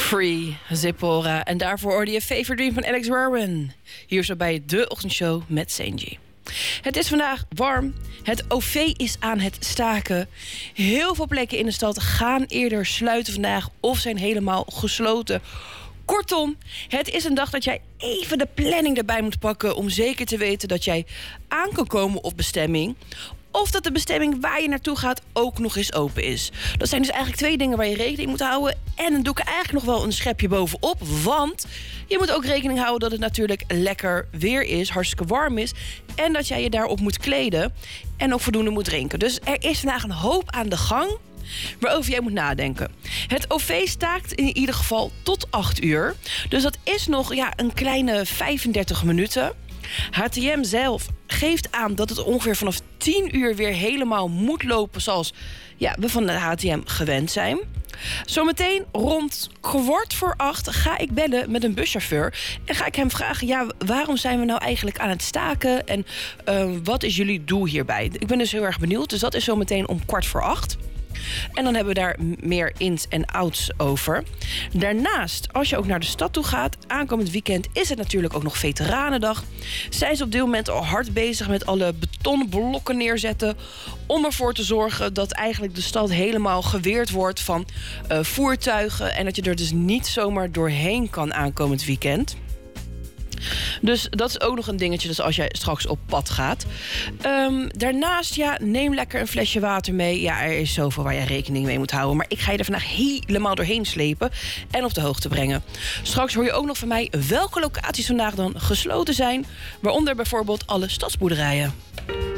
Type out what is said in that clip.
Free, Zippora. En daarvoor hoorde je Favorite Dream van Alex Warren. Hier zo bij de ochtendshow met Senji. Het is vandaag warm. Het OV is aan het staken. Heel veel plekken in de stad gaan eerder sluiten vandaag of zijn helemaal gesloten. Kortom, het is een dag dat jij even de planning erbij moet pakken om zeker te weten dat jij aan kan komen op bestemming. Of dat de bestemming waar je naartoe gaat ook nog eens open is. Dat zijn dus eigenlijk twee dingen waar je rekening moet houden. En dan doe ik er eigenlijk nog wel een schepje bovenop. Want je moet ook rekening houden dat het natuurlijk lekker weer is. Hartstikke warm is. En dat jij je daarop moet kleden. En ook voldoende moet drinken. Dus er is vandaag een hoop aan de gang waarover jij moet nadenken. Het OV staakt in ieder geval tot 8 uur. Dus dat is nog een kleine 35 minuten. HTM zelf geeft aan dat het ongeveer vanaf 10 uur weer helemaal moet lopen zoals we van de HTM gewend zijn. Zometeen rond 7:15 ga ik bellen met een buschauffeur en ga ik hem vragen, waarom zijn we nou eigenlijk aan het staken en wat is jullie doel hierbij? Ik ben dus heel erg benieuwd, dus dat is zometeen om 7:15. En dan hebben we daar meer ins en outs over. Daarnaast, als je ook naar de stad toe gaat, aankomend weekend is het natuurlijk ook nog Veteranendag. Zijn ze op dit moment al hard bezig met alle betonblokken neerzetten om ervoor te zorgen dat eigenlijk de stad helemaal geweerd wordt van voertuigen en dat je er dus niet zomaar doorheen kan aankomend weekend. Dus dat is ook nog een dingetje, dus als jij straks op pad gaat. Daarnaast, neem lekker een flesje water mee. Ja, er is zoveel waar je rekening mee moet houden. Maar ik ga je er vandaag helemaal doorheen slepen en op de hoogte brengen. Straks hoor je ook nog van mij welke locaties vandaag dan gesloten zijn. Waaronder bijvoorbeeld alle stadsboerderijen.